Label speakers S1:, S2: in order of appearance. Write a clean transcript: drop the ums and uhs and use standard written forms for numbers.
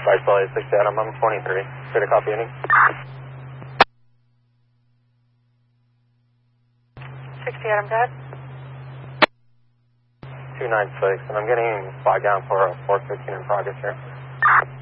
S1: Vice 60 Adam, I'm 23. Should I copy any?
S2: 60 Adam, go ahead.
S1: 296, and I'm getting flag down for a 415 in progress here.